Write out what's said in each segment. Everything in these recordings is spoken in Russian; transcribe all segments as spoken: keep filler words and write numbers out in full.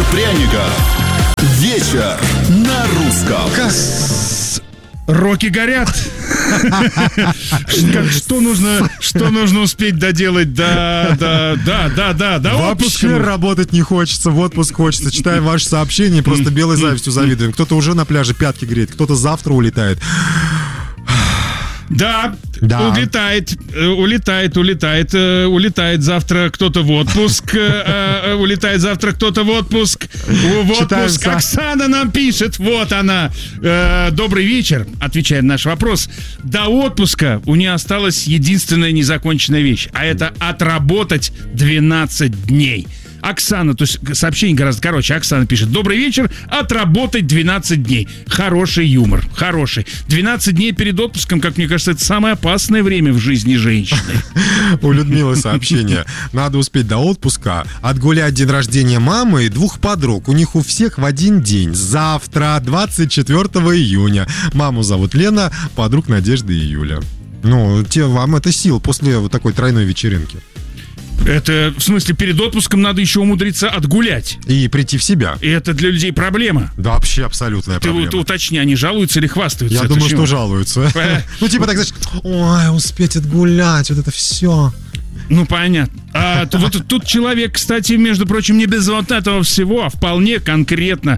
пряников. Вечер на русском. Кас... Роки горят. Что нужно, что нужно успеть доделать до, до, да, да, да, до отпуска? Вообще работать не хочется, в отпуск хочется. Читаем ваши сообщения, просто белой завистью завидуем. Кто-то уже на пляже пятки греет, кто-то завтра улетает. Да, Да. улетает, э, улетает, улетает, э, улетает завтра кто-то в отпуск, э, э, улетает завтра кто-то в отпуск, в Читаем отпуск. со- Оксана нам пишет, вот она. Э, добрый вечер, отвечает на наш вопрос. До отпуска у нее осталась единственная незаконченная вещь, а это отработать двенадцать дней. Оксана, то есть сообщение гораздо короче. Оксана пишет: добрый вечер, отработать двенадцать дней. Хороший юмор, хороший. двенадцать дней перед отпуском, как мне кажется, это самое опасное время в жизни женщины. У Людмилы сообщение. Надо успеть до отпуска отгулять день рождения мамы и двух подруг. У них у всех в один день. Завтра, двадцать четвёртого июня. Маму зовут Лена, подруг Надежда и Юля. Ну, те, вам это сил после вот такой тройной вечеринки. Это, в смысле, перед отпуском надо еще умудриться отгулять. И прийти в себя. И это для людей проблема. Да, вообще абсолютная Ты, проблема. ты уточни, они жалуются или хвастаются? Я Это думаю, чего? что жалуются. Э. Ну, типа так, знаешь, ой, успеть отгулять, вот это все. Ну, понятно. А то вот тут человек, кстати, между прочим, не без вот этого всего, а вполне конкретно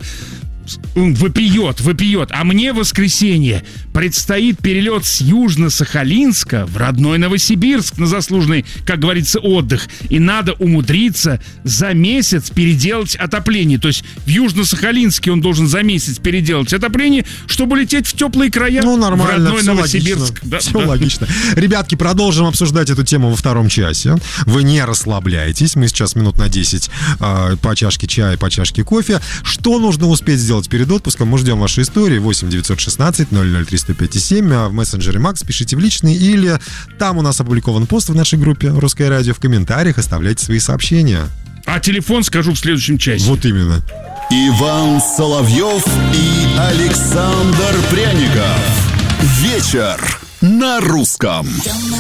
вопиет, вопиет. А мне в воскресенье предстоит перелет с Южно-Сахалинска в родной Новосибирск на заслуженный, как говорится, отдых. И надо умудриться за месяц переделать отопление. То есть в Южно-Сахалинске он должен за месяц переделать отопление, чтобы лететь в теплые края. Ну, нормально, в родной все Новосибирск. логично. Да, все да. логично. Ребятки, продолжим обсуждать эту тему во втором часе. Вы не расслабляйтесь. Мы сейчас минут на десять э, по чашке чая, по чашке кофе. Что нужно успеть сделать перед отпуском? Мы ждем ваши истории. восемь девятьсот шестнадцать ноль ноль три сто пять семь. А в мессенджере Макс пишите в личный, или там у нас опубликован пост в нашей группе «Русское радио». В комментариях оставляйте свои сообщения. А телефон скажу в следующем часе. Вот именно. Иван Соловьев и Александр Пряников. Вечер на русском.